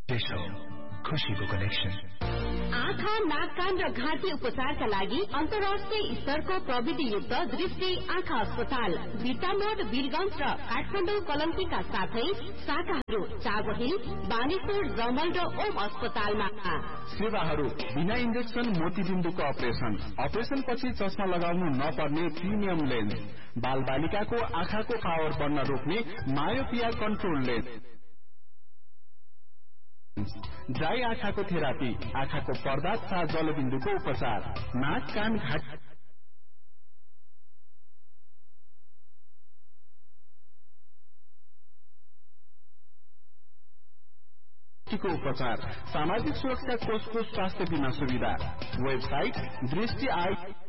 खुशीको कनेक्सन। आँखा, नाक, कान र घाँटी उपचारका लागि अन्तर्राष्ट्रिय स्तरको प्रविधियुक्त दृष्टि आँखा अस्पताल बिर्तामोड, वीरगंज र काठमाडौँ कलम्कीका साथै शाखाहरू चाबहिल, बानेश्वर, जमल र ओम अस्पतालमा। सेवाहरू बिना इन्जेक्सन मोतीबिन्दुको अपरेशन पछि चस्मा लगाउनु नपर्ने प्रिमियम लेन्स, बाल बालिकाको आँखाको पावर बढ्न रोक्ने मायोपिया कन्ट्रोल लेन्स, ड्राई आँखाको थेरापी, आँखाको पर्दा तथा जलबिन्दुको उपचार, नाक, कान, घाँटीको उपचार, सामाजिक सुरक्षा कोषको स्वास्थ्य बीमा सुविधा, वेबसाइट दृष्टि आई